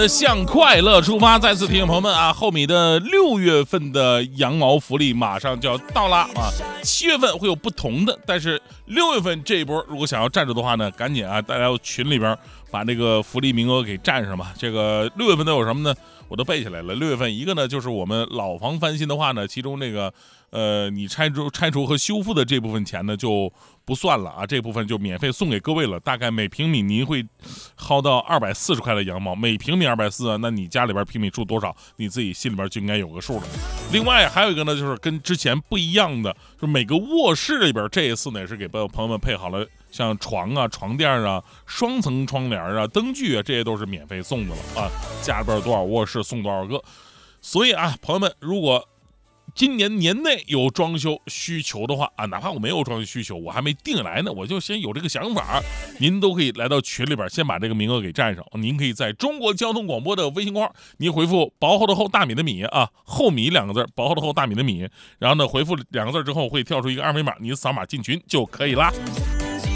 向快乐出发，再次提醒朋友们啊，厚米的6月份的羊毛福利马上就要到啦啊！7月份会有不同的，但是6月份这一波如果想要占住的话呢，赶紧啊，大家群里边把这个福利名额给占上吧。这个6月份都有什么呢？我都背下来了。6月份一个呢，就是我们老房翻新的话呢，其中这个你拆除和修复的这部分钱呢就不算了啊，这部分就免费送给各位了。大概每平米您会薅到240块的羊毛，每平米240啊，那你家里边平米数多少，你自己心里边就应该有个数了。另外还有一个呢，就是跟之前不一样的，就是每个卧室里边这一次呢也是给朋友们配好了，像床啊、床垫啊、双层窗帘啊、灯具啊，这些都是免费送的了啊。家里边多少卧室送多少个，所以啊，朋友们，如果今年年内有装修需求的话啊，哪怕我没有装修需求，我还没定来呢，我就先有这个想法，您都可以来到群里边，先把这个名额给占上。您可以在中国交通广播的微信号，您回复薄厚的厚大米的米啊，厚米2个字，薄厚的厚大米的米，然后呢回复2个字之后会跳出一个二维码，你扫码进群就可以啦。